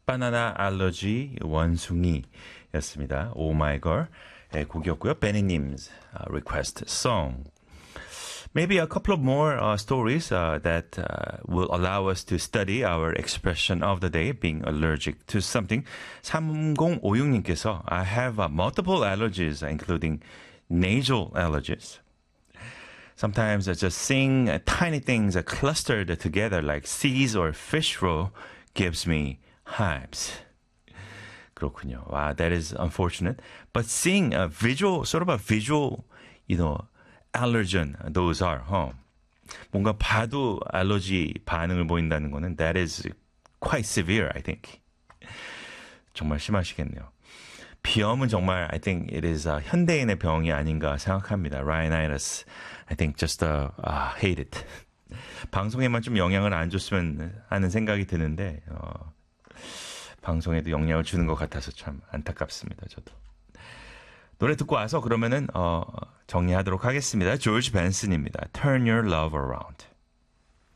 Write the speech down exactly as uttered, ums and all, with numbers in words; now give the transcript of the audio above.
바나나 알러지 원숭이였습니다. 오 마이 걸의 곡이었고요. 베니님's uh, request song. Maybe a couple of more uh, stories uh, that uh, will allow us to study our expression of the day, being allergic to something. 삼공오육님께서 I have uh, multiple allergies, including nasal allergies. Sometimes uh, just seeing uh, tiny things uh, clustered together like seeds or fish roe gives me hives. 그렇군요. Wow, that is unfortunate. But seeing a visual, sort of a visual, you know, allergen, those are, huh? 뭔가 봐도 알러지 반응을 보인다는 거는 that is quite severe, I think. 정말 심하시겠네요. 비염은 정말 I think it is uh, 현대인의 병이 아닌가 생각합니다. Rhinitis, I think just uh, uh, hate it. 방송에만 좀 영향을 안 줬으면 하는 생각이 드는데 어, 방송에도 영향을 주는 것 같아서 참 안타깝습니다. 저도. 노래 듣고 와서 그러면은 어, 정리하도록 하겠습니다. 조지 벤슨입니다. Turn Your Love Around.